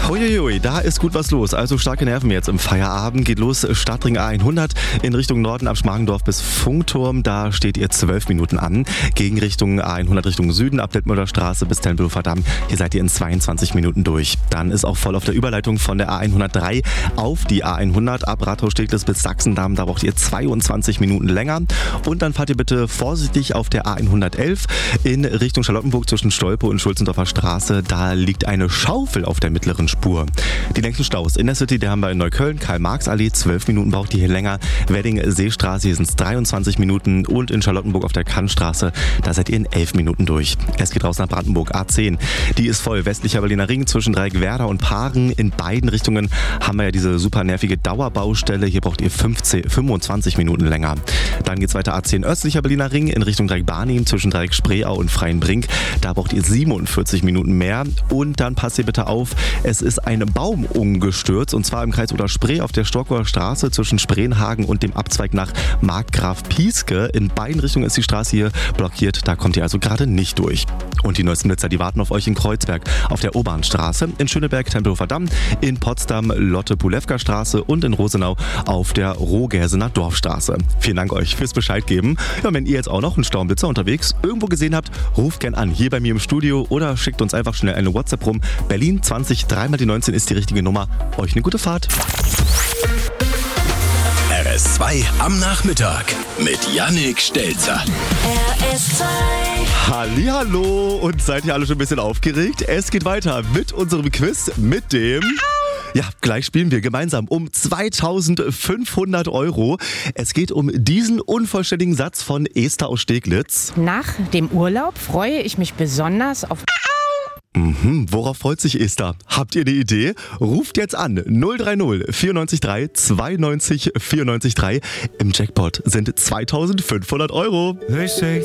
Uiuiui, da ist gut was los. Also starke Nerven jetzt im Feierabend. Geht los, Stadtring A100 in Richtung Norden ab Schmargendorf bis Funkturm. Da steht ihr 12 Minuten an. Gegenrichtung A100 Richtung Süden ab Detmolder Straße bis Tempelhofer Damm. Hier seid ihr in 22 Minuten durch. Dann ist auch voll auf der Überleitung von der A103 auf die A100 ab Rathaus-Steglitz bis Sachsendamm. Da braucht ihr 22 Minuten länger. Und dann fahrt ihr bitte vorsichtig auf der A111 in Richtung Charlottenburg zwischen Stolpe und Schulzendorfer Straße. Da liegt eine Schaufel auf der mittleren Spur. Die längsten Staus in der City, die haben wir in Neukölln, Karl-Marx-Allee, 12 Minuten braucht ihr hier länger. Wedding-Seestraße, hier sind es 23 Minuten und in Charlottenburg auf der Kannstraße, da seid ihr in 11 Minuten durch. Es geht raus nach Brandenburg, A10. Die ist voll, westlicher Berliner Ring zwischen Dreieckwerder und Paaren. In beiden Richtungen haben wir ja diese super nervige Dauerbaustelle. Hier braucht ihr 25 Minuten länger. Dann geht's weiter A10 östlicher Berliner Ring in Richtung Dreieck-Barnim zwischen Dreieck-Spreeau und Freienbrink. Da braucht ihr 47 Minuten mehr. Und dann passt ihr bitte auf, es ist ein Baum umgestürzt und zwar im Kreis Oder-Spree auf der Storkower Straße zwischen Spreenhagen und dem Abzweig nach Markgraf Pieske. In beiden Richtungen ist die Straße hier blockiert, da kommt ihr also gerade nicht durch. Und die neuesten Blitzer, die warten auf euch in Kreuzberg auf der Oberbahnstraße, in Schöneberg Tempelhofer Damm, in Potsdam Lotte-Pulewka Straße und in Rosenau auf der Rohgäsener Dorfstraße. Vielen Dank euch fürs Bescheid geben. Ja, wenn ihr jetzt auch noch einen Staublitzer unterwegs irgendwo gesehen habt, ruft gern an, hier bei mir im Studio oder schickt uns einfach schnell eine WhatsApp rum. Berlin 20 3 mal die 19 ist die richtige Nummer. Euch eine gute Fahrt. RS2 am Nachmittag mit Yannick Stelzer. RS2. Hallihallo und seid ihr alle schon ein bisschen aufgeregt? Es geht weiter mit unserem Quiz mit dem... Ja, gleich spielen wir gemeinsam um 2500 €. Es geht um diesen unvollständigen Satz von Esther aus Steglitz. Nach dem Urlaub freue ich mich besonders auf... Worauf freut sich Esther? Habt ihr eine Idee? Ruft jetzt an 030 94 3 92 94 3. Im Jackpot sind 2500 €. They say